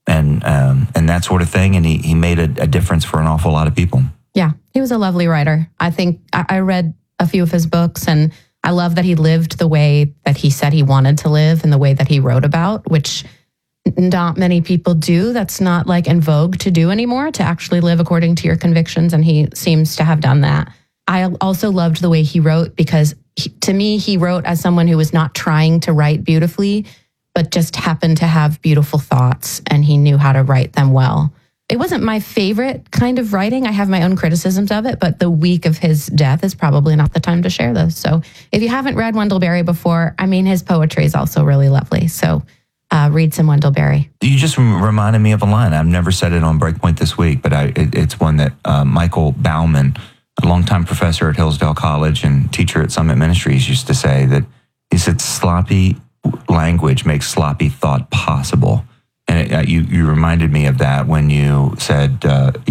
[SPEAKER 11] that sort of thing, and he made a difference for an awful lot of people.
[SPEAKER 10] Yeah, he was a lovely writer. I think I read a few of his books, and I love that he lived the way that he said he wanted to live and the way that he wrote about, which not many people do. That's not like in vogue to do anymore, to actually live according to your convictions, and he seems to have done that. I also loved the way he wrote, because to me, he wrote as someone who was not trying to write beautifully, but just happened to have beautiful thoughts, and he knew how to write them well. It wasn't my favorite kind of writing. I have my own criticisms of it, but the week of his death is probably not the time to share those. So if you haven't read Wendell Berry before, his poetry is also really lovely. So read some Wendell Berry.
[SPEAKER 11] You just reminded me of a line. I've never said it on Breakpoint this week, but it's one that Michael Bauman, a longtime professor at Hillsdale College and teacher at Summit Ministries, used to say that he said, sloppy language makes sloppy thought possible. And you reminded me of that when you said,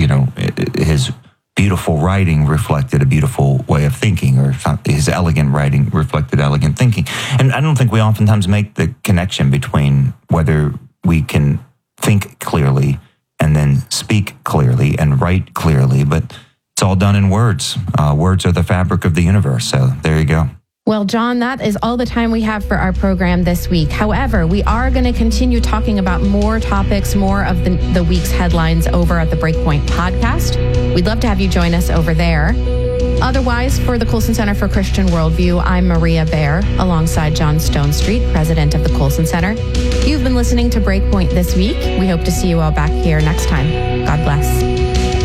[SPEAKER 11] his beautiful writing reflected a beautiful way of thinking, or his elegant writing reflected elegant thinking. And I don't think we oftentimes make the connection between whether we can think clearly and then speak clearly and write clearly, but it's all done in words. Words are the fabric of the universe. So there you go.
[SPEAKER 10] Well, John, that is all the time we have for our program this week. However, we are going to continue talking about more topics, more of the week's headlines over at the Breakpoint podcast. We'd love to have you join us over there. Otherwise, for the Colson Center for Christian Worldview, I'm Maria Baer, alongside John Stonestreet, president of the Colson Center. You've been listening to Breakpoint this week. We hope to see you all back here next time. God bless.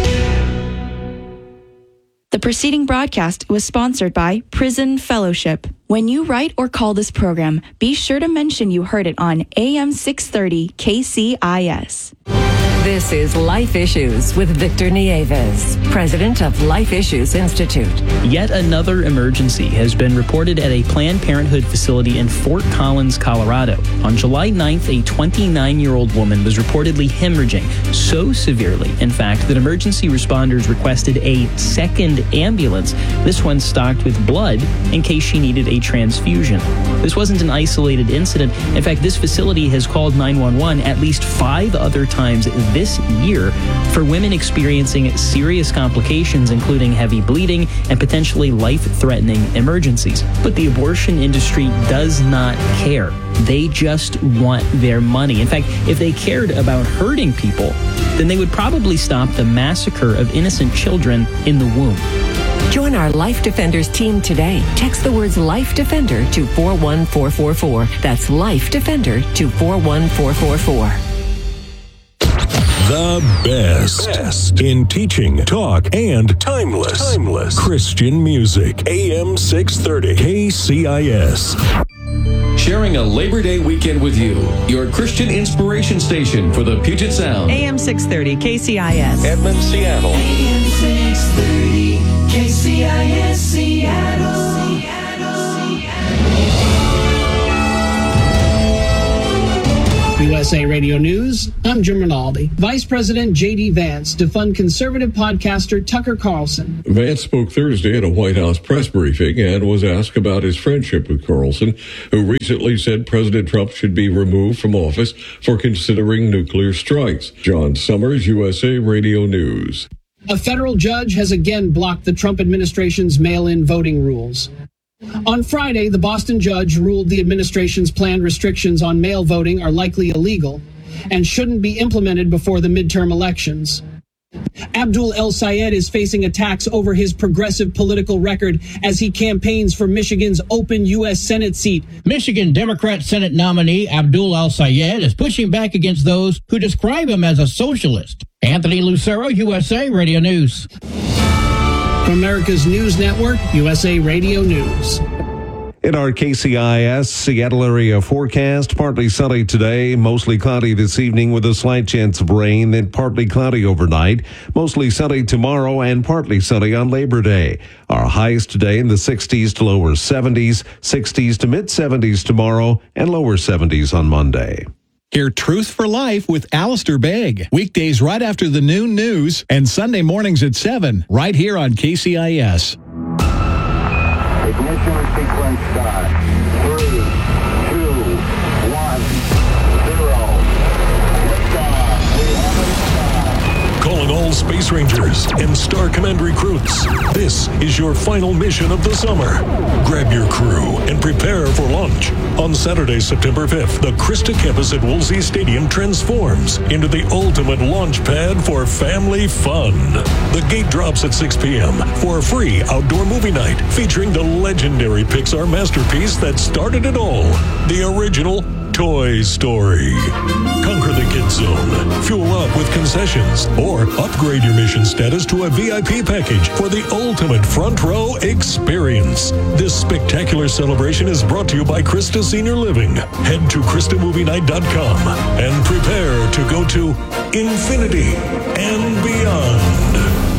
[SPEAKER 5] The preceding broadcast was sponsored by Prison Fellowship. When you write or call this program, be sure to mention you heard it on AM 630 KCIS.
[SPEAKER 12] This is Life Issues with Victor Nieves, president of Life Issues Institute.
[SPEAKER 13] Yet another emergency has been reported at a Planned Parenthood facility in Fort Collins, Colorado. On July 9th, a 29-year-old woman was reportedly hemorrhaging so severely, in fact, that emergency responders requested a second ambulance, this one stocked with blood, in case she needed a transfusion. This wasn't an isolated incident. In fact, this facility has called 911 at least 5 other times this year for women experiencing serious complications, including heavy bleeding and potentially life-threatening emergencies. But the abortion industry does not care. They just want their money. In fact, if they cared about hurting people, then they would probably stop the massacre of innocent children in the womb.
[SPEAKER 12] Join our Life Defenders team today. Text the words Life Defender to 41444. That's Life Defender to 41444.
[SPEAKER 7] The best in teaching, talk, and timeless Christian music. AM 630 KCIS.
[SPEAKER 14] sharing a Labor Day weekend with you. Your Christian inspiration station for the Puget Sound.
[SPEAKER 15] AM 630 KCIS.
[SPEAKER 14] Edmond, Seattle.
[SPEAKER 15] AM 630 KCIS, Seattle.
[SPEAKER 16] USA Radio News, I'm Jim Rinaldi. Vice President J.D. Vance to fund conservative podcaster Tucker Carlson.
[SPEAKER 17] Vance spoke Thursday at a White House press briefing and was asked about his friendship with Carlson, who recently said President Trump should be removed from office for considering nuclear strikes. John Summers, USA Radio News.
[SPEAKER 16] A federal judge has again blocked the Trump administration's mail-in voting rules. On Friday, the Boston judge ruled the administration's planned restrictions on mail voting are likely illegal and shouldn't be implemented before the midterm elections. Abdul El Sayed is facing attacks over his progressive political record as he campaigns for Michigan's open U.S. Senate seat.
[SPEAKER 18] Michigan Democrat Senate nominee Abdul El Sayed is pushing back against those who describe him as a socialist. Anthony Lucero, USA Radio News.
[SPEAKER 16] From America's News Network, USA Radio News.
[SPEAKER 19] In our KCIS Seattle area forecast, partly sunny today, mostly cloudy this evening with a slight chance of rain, then partly cloudy overnight, mostly sunny tomorrow and partly sunny on Labor Day. Our highs today in the 60s to lower 70s, 60s to mid 70s tomorrow, and lower 70s on Monday.
[SPEAKER 2] Hear Truth for Life with Alistair Begg. Weekdays right after the noon news and Sunday mornings at 7, right here on KCIS.
[SPEAKER 20] Ignition sequence start. 3, 2, 1, 0.
[SPEAKER 7] Calling all Space Rangers and Star Command recruits. This is your final mission of the summer. Grab your crew and prepare for launch. On Saturday, September 5th, the Krista campus at Woolsey Stadium transforms into the ultimate launch pad for family fun. The gate drops at 6 p.m. for a free outdoor movie night featuring the legendary Pixar masterpiece that started it all, the original Toy Story. Conquer the Kids Zone, fuel up with concessions, or upgrade your mission status to a VIP package for the ultimate front row experience. This spectacular celebration is brought to you by Krista Senior Living. Head to KristaMovieNight.com and prepare to go to infinity and beyond.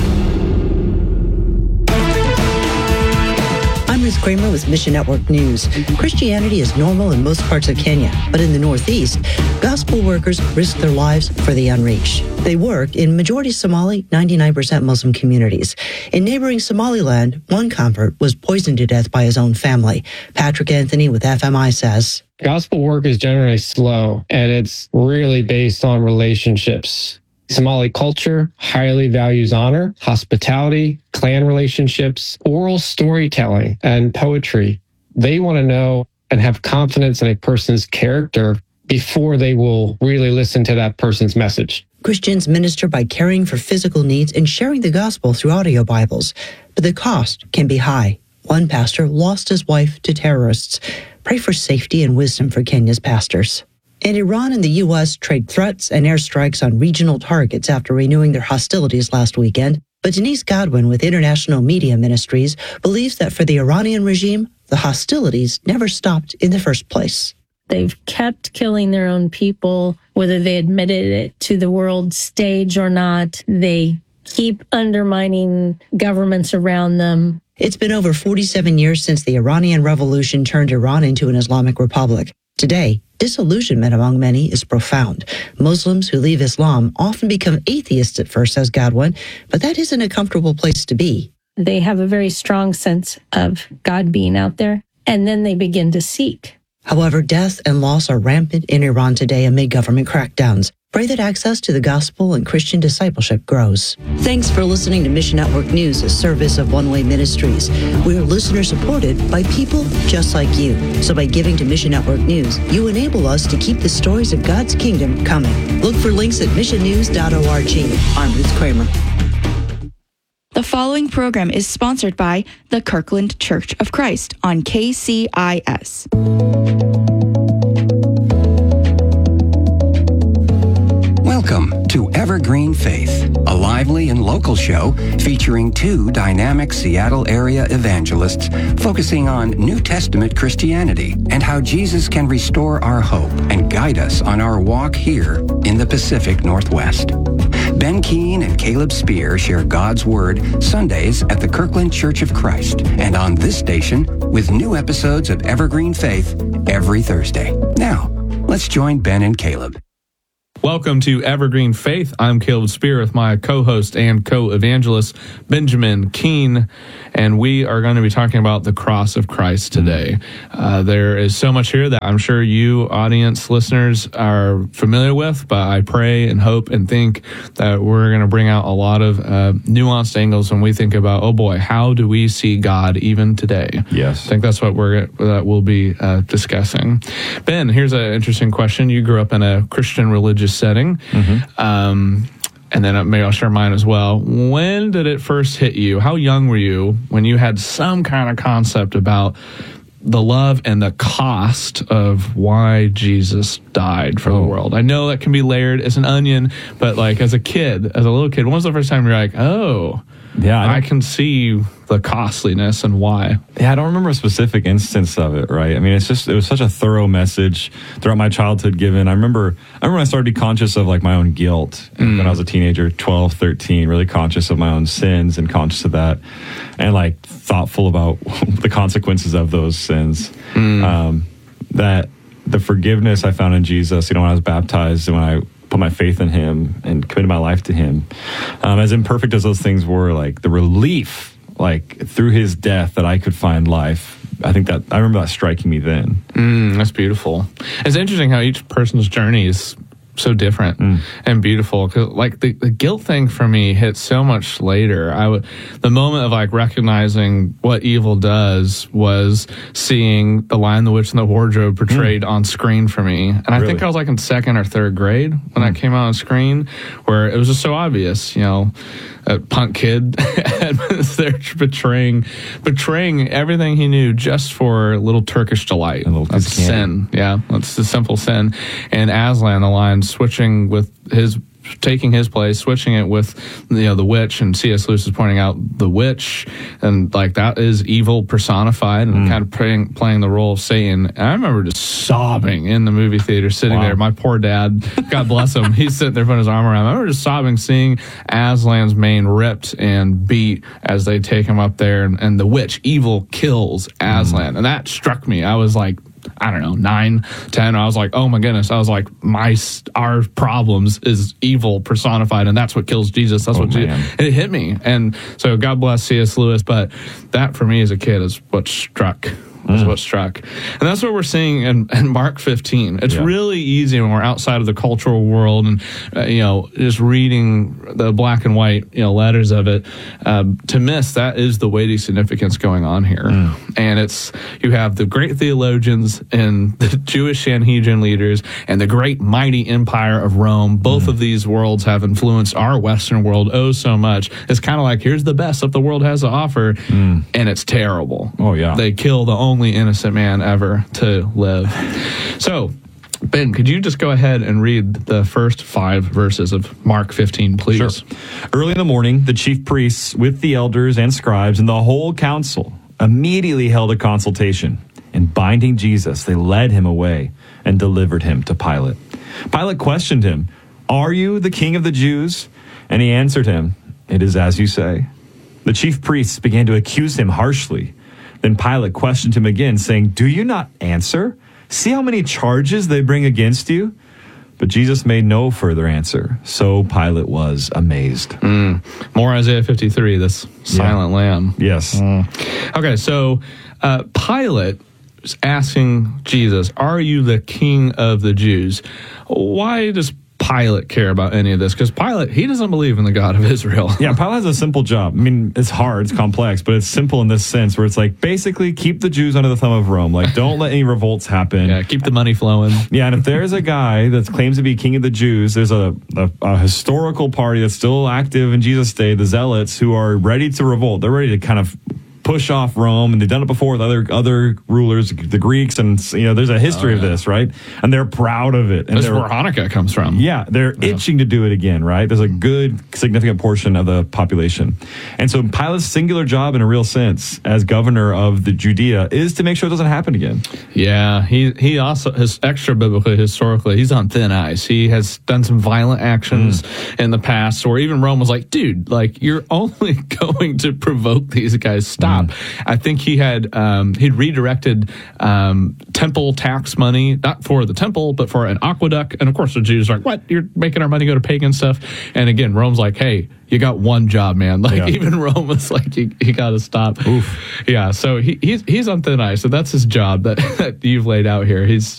[SPEAKER 21] I'm Ruth Kramer with Mission Network News. Christianity is normal in most parts of Kenya, but in the Northeast, gospel workers risk their lives for the unreached. They work in majority Somali, 99% Muslim communities. In neighboring Somaliland, one convert was poisoned to death by his own family. Patrick Anthony with FMI says,
[SPEAKER 22] gospel work is generally slow, and it's really based on relationships. Somali culture highly values honor, hospitality, clan relationships, oral storytelling, and poetry. They want to know and have confidence in a person's character before they will really listen to that person's message.
[SPEAKER 21] Christians minister by caring for physical needs and sharing the gospel through audio Bibles, but the cost can be high. One pastor lost his wife to terrorists. Pray for safety and wisdom for Kenya's pastors. And Iran and the U.S. trade threats and airstrikes on regional targets after renewing their hostilities last weekend. But Denise Godwin with International Media Ministries believes that for the Iranian regime, the hostilities never stopped in the first place.
[SPEAKER 23] They've kept killing their own people, whether they admitted it to the world stage or not. They keep undermining governments around them.
[SPEAKER 21] It's been over 47 years since the Iranian Revolution turned Iran into an Islamic republic. Today, disillusionment among many is profound. Muslims who leave Islam often become atheists at first, says Godwin, but that isn't a comfortable place to be.
[SPEAKER 23] They have a very strong sense of God being out there, and then they begin to seek.
[SPEAKER 21] However, death and loss are rampant in Iran today amid government crackdowns. Pray that access to the gospel and Christian discipleship grows. Thanks for listening to Mission Network News, a service of One Way Ministries. We are listener supported by people just like you. So by giving to Mission Network News, you enable us to keep the stories of God's kingdom coming. Look for links at missionnews.org. I'm Ruth Kramer.
[SPEAKER 5] The following program is sponsored by the Kirkland Church of Christ on KCIS.
[SPEAKER 24] Welcome to Evergreen Faith, a
[SPEAKER 1] lively and local show featuring 2 dynamic Seattle area evangelists focusing on New Testament Christianity and how Jesus can restore our hope and guide us on our walk here in the Pacific Northwest. Ben Keene and Caleb Spear share God's Word Sundays at the Kirkland Church of Christ and on this station with new episodes of Evergreen Faith every Thursday. Now, let's join Ben and Caleb.
[SPEAKER 3] Welcome to Evergreen Faith. I'm Caleb Spear with my co-host and co-evangelist, Benjamin Keene, and we are going to be talking about the cross of Christ today. There is so much here that I'm sure you, audience listeners, are familiar with, but I pray and hope and think that we're going to bring out a lot of nuanced angles when we think about, oh boy, how do we see God even today?
[SPEAKER 4] Yes.
[SPEAKER 3] I think that's what we'll be discussing. Ben, here's an interesting question. You grew up in a Christian religious setting. And then maybe I'll share mine as well. When did it first hit you? How young were you when you had some kind of concept about the love and the cost of why Jesus died for the world? I know that can be layered as an onion, but like as a little kid, when was the first time you're like, oh, yeah, I can see the costliness and why?
[SPEAKER 4] Yeah, I don't remember a specific instance of it, right? I mean, it was such a thorough message throughout my childhood given. I remember when I started to be conscious of like my own guilt when I was a teenager, 12, 13, really conscious of my own sins and conscious of that and like thoughtful about the consequences of those sins. That the forgiveness I found in Jesus, when I was baptized and when I put my faith in him and committed my life to him, as imperfect as those things were, like the relief, like through his death that I could find life. I think that I remember that striking me then. That's beautiful.
[SPEAKER 3] It's interesting how each person's journey is so different and beautiful. 'Cause like the guilt thing for me hit so much later. The moment of like recognizing what evil does was seeing The Lion, the Witch, and the Wardrobe portrayed on screen for me. And I think I was like in 2nd or 3rd grade when that came out on screen, where it was just so obvious, a punk kid there betraying everything he knew just for a little Turkish delight. That's sin. Yeah, that's the simple sin. And Aslan, the lion, taking his place, switching it with the witch, and C.S. Lewis is pointing out the witch, and like that is evil personified and kind of playing the role of Satan. And I remember just sobbing in the movie theater, sitting there. My poor dad, God bless him, he's sitting there putting his arm around me. I remember just sobbing, seeing Aslan's mane ripped and beat as they take him up there, and the witch, evil, kills Aslan, and that struck me. I was like, I don't know, 9, 10. I was like, oh my goodness. I was like, our problems is evil personified, and that's what kills Jesus. That's it hit me. And so God bless C.S. Lewis, but that for me as a kid is what struck. And that's what we're seeing in Mark 15. It's really easy when we're outside of the cultural world and, just reading the black and white, letters of it, to miss that is the weighty significance going on here. And you have the great theologians and the Jewish Sanhedrin leaders and the great mighty empire of Rome. Both of these worlds have influenced our Western world so much. It's kind of like, here's the best that the world has to offer, and it's terrible. Oh, yeah. They kill the only innocent man ever to live. So, Ben, could you just go ahead and read the first 5 verses of Mark 15, please?
[SPEAKER 4] Sure. Early in the morning, the chief priests with the elders and scribes and the whole council immediately held a consultation. And binding Jesus, they led him away and delivered him to Pilate. Pilate questioned him, "Are you the king of the Jews?" And he answered him, "It is as you say." The chief priests began to accuse him harshly. Then Pilate questioned him again, saying, "Do you not answer? See how many charges they bring against you?" But Jesus made no further answer. So Pilate was amazed.
[SPEAKER 3] More Isaiah 53, this silent lamb.
[SPEAKER 4] Yes.
[SPEAKER 3] Okay, so Pilate is asking Jesus, "Are you the king of the Jews?" Why does Pilate care about any of this? Because Pilate, he doesn't believe in the God of Israel.
[SPEAKER 4] Yeah, Pilate has a simple job. I mean, it's hard, it's complex, but it's simple in this sense where it's like, basically, keep the Jews under the thumb of Rome. Like, don't let any revolts happen.
[SPEAKER 3] Yeah, keep the money flowing.
[SPEAKER 4] Yeah, and if there's a guy that claims to be king of the Jews, there's a historical party that's still active in Jesus' day, the Zealots, who are ready to revolt. They're ready to kind of push off Rome, and they've done it before with other rulers, the Greeks, and there's a history of this, right? And they're proud of it. And
[SPEAKER 3] that's where Hanukkah comes from.
[SPEAKER 4] Yeah, they're itching to do it again, right? There's a good, significant portion of the population. And so Pilate's singular job, in a real sense, as governor of the Judea, is to make sure it doesn't happen again.
[SPEAKER 3] Yeah, he also, his extra biblically, historically, he's on thin ice. He has done some violent actions in the past, or even Rome was like, dude, like, you're only going to provoke these guys. Stop. I think he'd redirected temple tax money, not for the temple, but for an aqueduct. And of course, the Jews are like, what? You're making our money go to pagan stuff. And again, Rome's like, hey, you got one job, man. Like, even Rome was like, you got to stop. Oof. Yeah, so he's on thin ice. So that's his job that you've laid out here. He's